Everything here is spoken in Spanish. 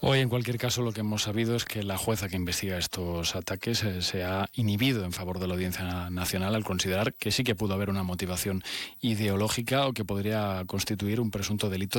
Hoy, en cualquier caso, lo que hemos sabido es que la jueza que investiga estos ataques se ha inhibido en favor de la Audiencia Nacional al considerar que sí que pudo haber una motivación ideológica o que podría constituir un presunto delito